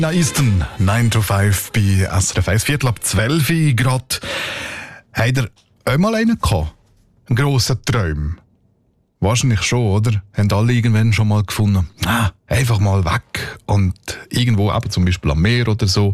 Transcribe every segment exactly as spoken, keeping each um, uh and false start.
Na ist ein neun to five bei S R F eins, Viertel ab zwölf gerade. Habt ihr auch mal einen gehabt? Einen grossen Traum? Wahrscheinlich schon, oder? Haben alle irgendwann schon mal gefunden, ah, einfach mal weg und irgendwo, eben zum Beispiel am Meer oder so,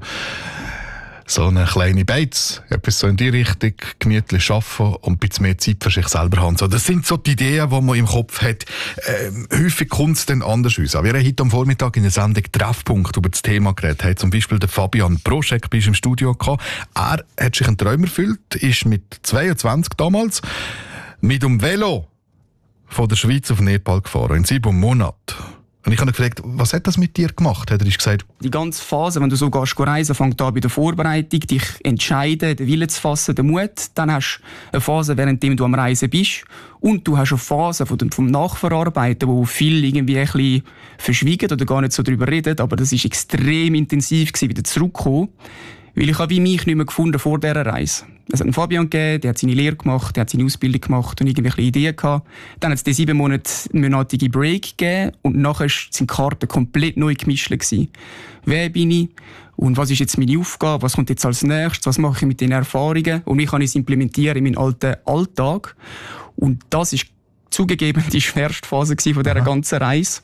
so eine kleine Beiz, etwas so in die Richtung, gemütlich arbeiten und ein bisschen mehr Zeit für sich selber haben. So, das sind so die Ideen, die man im Kopf hat. Ähm, häufig kommt es dann anders aus. Wir haben heute am Vormittag in der Sendung Treffpunkt über das Thema geredet. Hat zum Beispiel der Fabian Proschek bei uns im Studio gehabt. Er hat sich einen Traum erfüllt, ist mit zweiundzwanzig damals mit dem Velo von der Schweiz auf Nepal gefahren, in sieben Monaten. Und ich habe ihn gefragt, was hat das mit dir gemacht? Hat er gesagt, die ganze Phase, wenn du so gehst, reisen, fängt an bei der Vorbereitung, dich entscheiden, den Willen zu fassen, den Mut. Dann hast du eine Phase, währenddem du am Reisen bist. Und du hast eine Phase vom Nachverarbeiten, wo viele irgendwie ein bisschen verschwiegen oder gar nicht so darüber reden. Aber das war extrem intensiv gewesen, wieder zurückzukommen. Weil ich habe wie mich nicht mehr gefunden vor dieser Reise. Es hat einen Fabian gegeben, der hat seine Lehre gemacht, der hat seine Ausbildung gemacht und irgendwelche Ideen gehabt. Dann hat es die sieben Monate monatige Break gegeben und nachher sind die Karten komplett neu gemischt gewesen. Wer bin ich? Und was ist jetzt meine Aufgabe? Was kommt jetzt als nächstes? Was mache ich mit den Erfahrungen? Und wie kann ich es implementieren in meinen alten Alltag? Und das ist zugegeben die schwerste Phase von dieser ganzen Reise.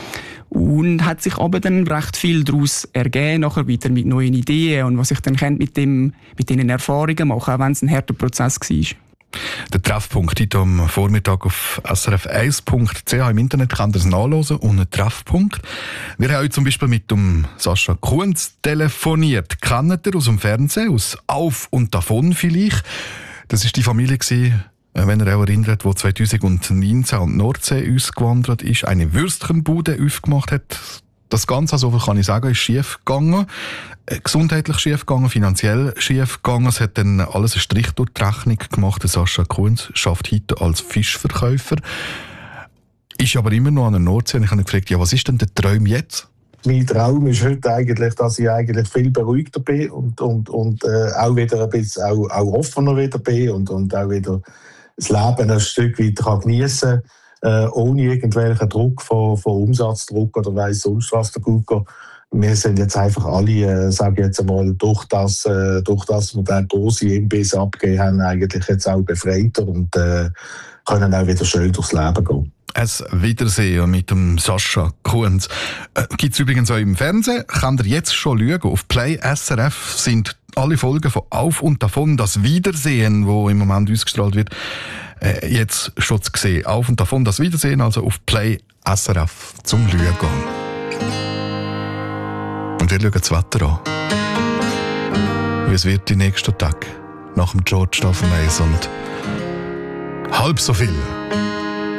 Und hat sich aber dann recht viel daraus ergeben, nachher wieder mit neuen Ideen und was ich dann mit, dem, mit diesen Erfahrungen mache, auch wenn es ein harter Prozess war. Der Treffpunkt heute am Vormittag auf S R F eins punkt c h im Internet könnt ihr es nachlesen, unter Treffpunkt. Wir haben heute zum Beispiel mit dem Sascha Kunz telefoniert. Kennt ihr aus dem Fernsehen, aus Auf und Davon vielleicht? Das war die Familie, wenn ihr euch erinnert, die zweitausendneunzehn an die Nordsee ausgewandert ist, eine Würstchenbude aufgemacht hat. Das Ganze, so viel kann ich sagen, ist schief gegangen. Gesundheitlich schief gegangen, finanziell schief gegangen. Es hat dann alles einen Strich durch die Rechnung gemacht. Der Sascha Kunz arbeitet heute als Fischverkäufer. Ist aber immer noch an der Nordsee. Und ich habe ihn gefragt, ja, was ist denn der Traum jetzt? Mein Traum ist heute eigentlich, dass ich eigentlich viel beruhigter bin und, und, und äh, auch wieder ein bisschen auch, auch offener wieder bin und, und auch wieder das Leben ein Stück weit geniessen kann, äh, ohne irgendwelchen Druck von, von Umsatzdruck oder weiss sonst was der gut geht. Wir sind jetzt einfach alle, äh, sage ich jetzt einmal, durch das, äh, durch das wir den grossen Imbiss abgegeben haben, eigentlich jetzt auch befreiter und äh, können auch wieder schön durchs Leben gehen. Ein Wiedersehen mit dem Sascha Kunz. Äh, Gibt es übrigens auch im Fernsehen. Könnt ihr jetzt schon schauen. Auf Play S R F sind alle Folgen von Auf und Davon, das Wiedersehen, wo im Moment ausgestrahlt wird, äh, jetzt schon zu sehen. Auf und Davon, das Wiedersehen, also auf Play S R F zum Schauen. Und wir schauen das Wetter an. Wie es wird die nächsten Tage nach dem George Stephenson und halb so viel